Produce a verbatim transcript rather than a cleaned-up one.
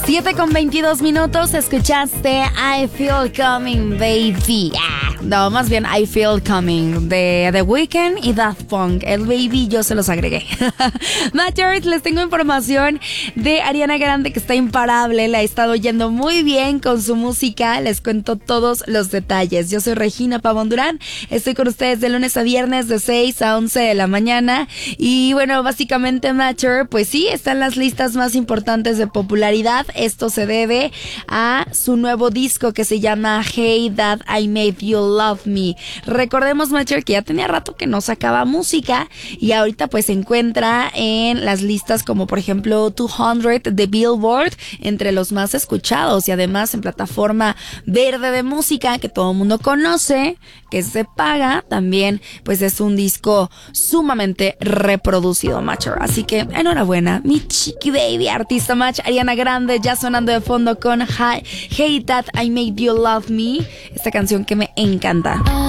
siete con veintidós minutos, escuchaste I Feel Coming, Baby. Ah, no, más bien I Feel Coming de The Weeknd y Daft Punk. El Baby yo se los agregué. Matchers, les tengo información de Ariana Grande que está imparable, la ha estado yendo muy bien con su música. Les cuento todos los detalles. Yo soy Regina Pavón Durán, estoy con ustedes de lunes a viernes de seis a once de la mañana. Y bueno, básicamente Matcher, pues sí, está en las listas más importantes de popularidad. Esto se debe a su nuevo disco que se llama Hey That I Made You Love Me. Recordemos, Matcher, que ya tenía rato que no sacaba música y ahorita pues se encuentra en las listas como por ejemplo doscientos de Billboard, entre los más escuchados, y además en plataforma verde de música que todo el mundo conoce, que se paga, también pues es un disco sumamente reproducido, Matcher. Así que enhorabuena, mi chiqui baby, artista match, Ariana Grande, ya sonando de fondo con Hey That I Made You Love Me, esta canción que me encanta.